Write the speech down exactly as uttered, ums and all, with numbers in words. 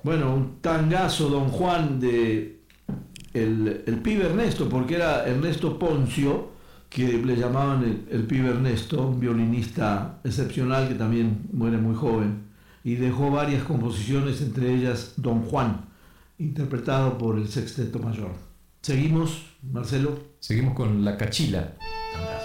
Bueno, un tangazo, Don Juan, de el, el pibe Ernesto, porque era Ernesto Poncio, que le llamaban el, el pibe Ernesto, un violinista excepcional que también muere muy joven, y dejó varias composiciones, entre ellas Don Juan, interpretado por el Sexteto Mayor. Seguimos, Marcelo. Seguimos con La Cachila.